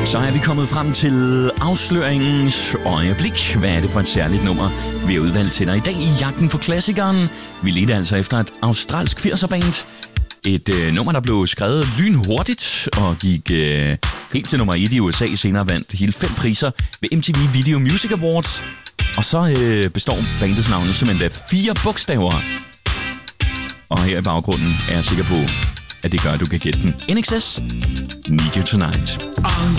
Så er vi kommet frem til afsløringens øjeblik. Hvad er det for et særligt nummer, vi har udvalgt til dig i dag i jagten på klassikeren? Vi ledte altså efter et australsk 80'er-band. Et nummer, der blev skrevet lynhurtigt og gik helt til nummer 1 i USA. Senere vandt hele 5 priser ved MTV Video Music Awards. Og så består bandets navn simpelthen af 4 bogstaver. Og her i baggrunden er jeg sikker på, at det gør, at du kan gætte den. INXS, Need You Tonight.